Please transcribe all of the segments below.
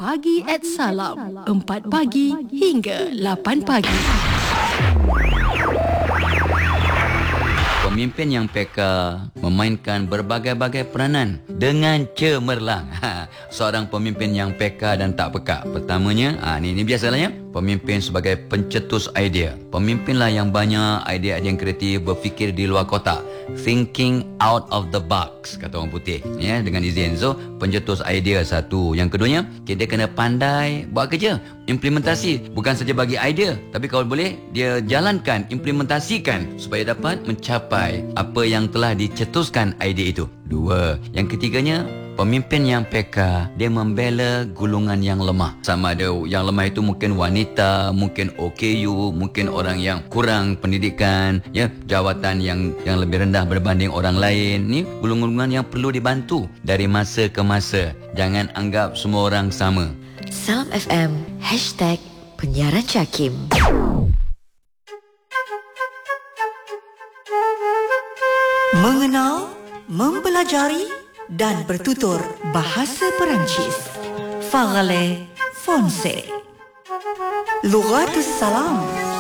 Pagi at Salam 4 pagi hingga 8 pagi. Pemimpin yang peka memainkan berbagai-bagai peranan dengan cemerlang. Seorang pemimpin yang peka dan tak peka. Pertamanya, ini biasanya pemimpin sebagai pencetus idea. Pemimpinlah yang banyak idea-idea yang kreatif, berfikir di luar kotak. Thinking out of the box, kata orang putih. Ya, dengan izin. So, pencetus idea satu. Yang keduanya, kita kena pandai buat kerja. Implementasi. Bukan saja bagi idea, tapi kalau boleh, dia jalankan, implementasikan supaya dapat mencapai apa yang telah dicetuskan idea itu. Dua. Yang ketiganya, pemimpin yang peka, dia membela golongan yang lemah. Sama ada yang lemah itu mungkin wanita, mungkin OKU, mungkin orang yang kurang pendidikan, ya, jawatan yang lebih rendah berbanding orang lain. Ni golongan-golongan yang perlu dibantu dari masa ke masa. Jangan anggap semua orang sama. Salam FM #penyiaran Jakim. Mengenal, mempelajari dan bertutur bahasa Perancis. Parlez français. Lughatus Salam.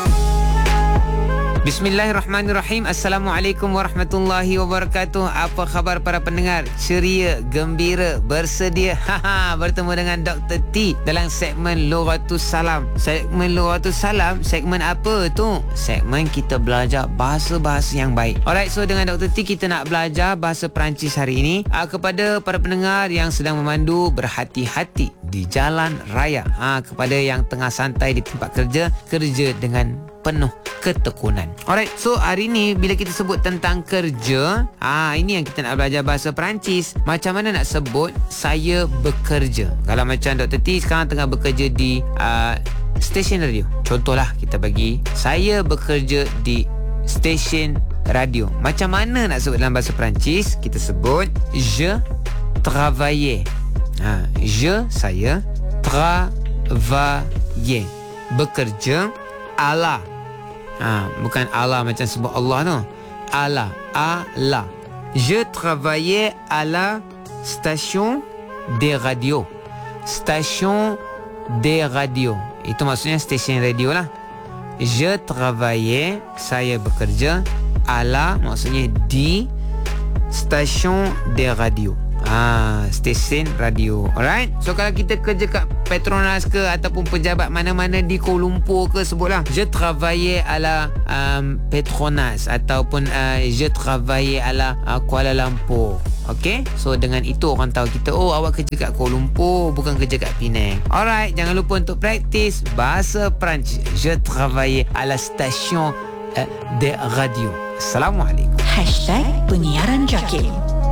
Bismillahirrahmanirrahim. Assalamualaikum warahmatullahi wabarakatuh. Apa khabar para pendengar? Ceria, gembira, bersedia bertemu dengan Dr. T dalam segmen Lughatus Salam. Segmen Lughatus Salam, segmen apa tu? Segmen kita belajar bahasa-bahasa yang baik. Alright, so dengan Dr. T kita nak belajar bahasa Perancis hari ini. Kepada para pendengar yang sedang memandu, berhati-hati di jalan raya. Kepada yang tengah santai di tempat kerja, kerja dengan penuh ketekunan. Alright, so hari ni bila kita sebut tentang kerja, ini yang kita nak belajar bahasa Perancis. Macam mana nak sebut saya bekerja? Kalau macam Dr. T sekarang tengah bekerja di stesen radio. Contohlah kita bagi saya bekerja di stesen radio. Macam mana nak sebut dalam bahasa Perancis? Kita sebut je travaille. Saya travaille. Bekerja ala. Bukan Allah macam sebut Allah tu. Allah. Je travaillais à la station des radios. Station des radios. Itu maksudnya stesen radio lah. Je travaillais, saya bekerja, à la maksudnya di station des radios. Stesen radio. Alright. So kalau kita kerja kat Petronas ke ataupun pejabat mana-mana di Kuala Lumpur ke, sebutlah je travaillais à la Petronas ataupun je travaillais à la Kuala Lumpur. Okay, so dengan itu orang tahu kita, awak kerja kat Kuala Lumpur, bukan kerja kat Penang. Alright, jangan lupa untuk praktis bahasa Perancis. Je travaillais à la station de radio. Assalamualaikum. #penyiaran Jakim.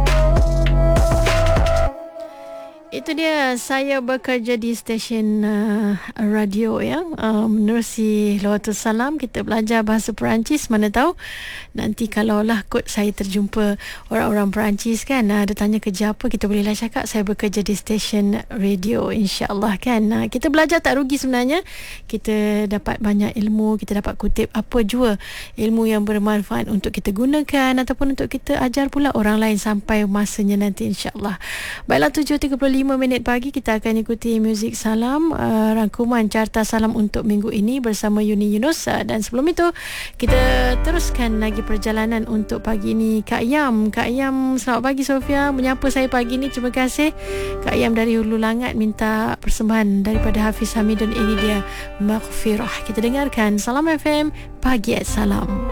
Itu dia, saya bekerja di stesen radio ya. Menerusi Lughatus Salam, kita belajar bahasa Perancis. Mana tahu nanti kalaulah kot saya terjumpa orang-orang Perancis kan, dia tanya kerja apa, kita bolehlah cakap saya bekerja di stesen radio, insya-Allah kan. Kita belajar tak rugi sebenarnya. Kita dapat banyak ilmu, kita dapat kutip apa jua ilmu yang bermanfaat untuk kita gunakan ataupun untuk kita ajar pula orang lain sampai masanya nanti, insya-Allah. Baiklah, 7.35 minit pagi kita akan ikuti muzik salam, rangkuman carta salam untuk minggu ini bersama Yuni Yunus. Dan sebelum itu kita teruskan lagi perjalanan untuk pagi ini. Kak Yam, selamat pagi. Sofia menyapa saya pagi ini, terima kasih. Kak Yam dari Hulu Langat minta persembahan daripada Hafiz Hamidun, ini dia Maghfirah. Kita dengarkan Salam FM Pagi at Salam.